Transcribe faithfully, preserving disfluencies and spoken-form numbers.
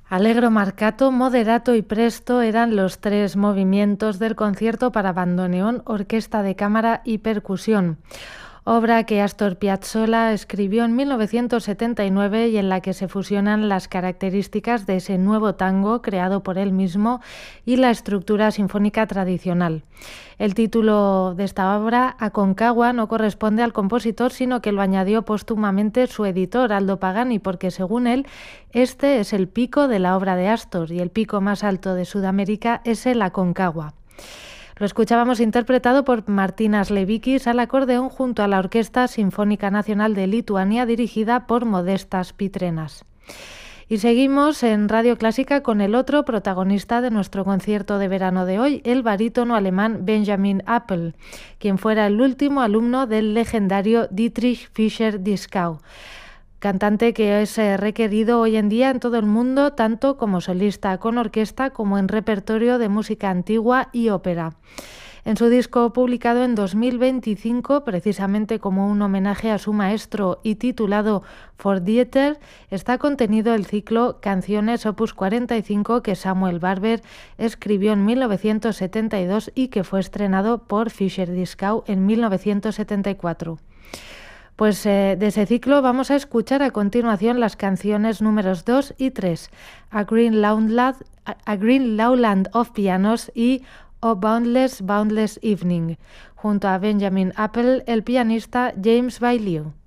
Allegro marcato, moderato y presto eran los tres movimientos del concierto para bandoneón, orquesta de cámara y percusión, obra que Astor Piazzolla escribió en mil novecientos setenta y nueve y en la que se fusionan las características de ese nuevo tango creado por él mismo y la estructura sinfónica tradicional. El título de esta obra, Aconcagua, no corresponde al compositor, sino que lo añadió póstumamente su editor, Aldo Pagani, porque según él, este es el pico de la obra de Astor y el pico más alto de Sudamérica es el Aconcagua. Lo escuchábamos interpretado por Martynas Levikis al acordeón junto a la Orquesta Sinfónica Nacional de Lituania, dirigida por Modestas Pitrenas. Y seguimos en Radio Clásica con el otro protagonista de nuestro concierto de verano de hoy, el barítono alemán Benjamin Appel, quien fuera el último alumno del legendario Dietrich Fischer-Dieskau, cantante que es requerido hoy en día en todo el mundo, tanto como solista con orquesta como en repertorio de música antigua y ópera. En su disco publicado en dos mil veinticinco, precisamente como un homenaje a su maestro y titulado For Dieter, está contenido el ciclo Canciones Opus cuarenta y cinco que Samuel Barber escribió en mil novecientos setenta y dos y que fue estrenado por Fischer-Dieskau en mil novecientos setenta y cuatro. Pues eh, de ese ciclo vamos a escuchar a continuación las canciones números dos y tres, A Green Lowland, A Green Lowland of Pianos y O Boundless, Boundless Evening, junto a Benjamin Appel, el pianista James Bailieu.